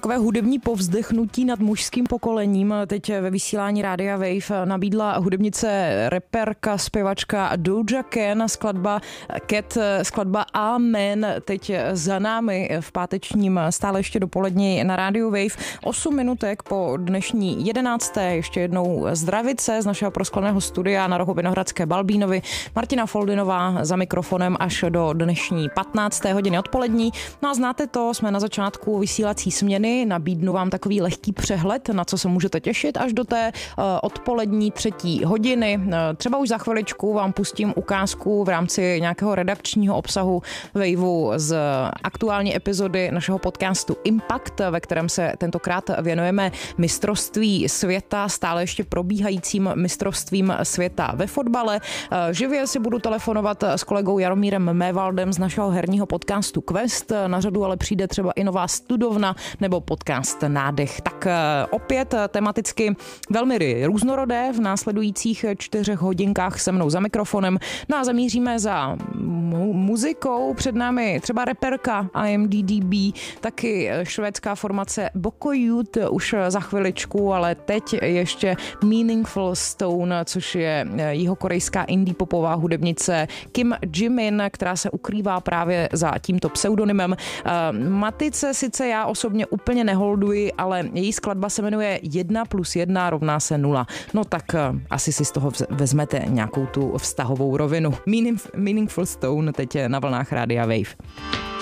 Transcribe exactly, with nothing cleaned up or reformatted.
takové hudební povzdechnutí nad mužským pokolením. Teď ve vysílání Rádia Wave nabídla hudebnice, reperka, zpěvačka Doja Cat, skladba Cat, skladba Amen, teď za námi v pátečním stále ještě dopolední na Rádiu Wave. Osm minutek po dnešní jedenácté. Ještě jednou zdravice z našeho proskleného studia na rohu Vinohradské Balbínovi. Martina Foldinová za mikrofonem až do dnešní patnácté hodiny odpolední. No a znáte to, jsme na začátku vysílací směny. Nabídnu vám takový lehký přehled, na co se můžete těšit až do té odpolední třetí hodiny. Třeba už za chviličku vám pustím ukázku v rámci nějakého redakčního obsahu Waveu z aktuální epizody našeho podcastu Impact, ve kterém se tentokrát věnujeme mistrovství světa, stále ještě probíhajícím mistrovstvím světa ve fotbale. Živě si budu telefonovat s kolegou Jaromírem Mévaldem z našeho herního podcastu Quest. Na řadu ale přijde třeba i nová studovna nebo podcast Nádech. Tak opět tematicky velmi různorodé v následujících čtyřech hodinkách se mnou za mikrofonem. No a zamíříme za mu- muzikou. Před námi třeba reperka I M D D B, taky švédská formace Boko Youth už za chviličku, ale teď ještě Meaningful Stone, což je jihokorejská indie popová hudebnice Kim Jimin, která se ukrývá právě za tímto pseudonymem. Matice sice já osobně úplně neholduji, ale její skladba se jmenuje jedna plus jedna rovná se nula. No tak asi si z toho vezmete nějakou tu vztahovou rovinu. Meaning, Meaningful Stone teď na vlnách Rádia Wave.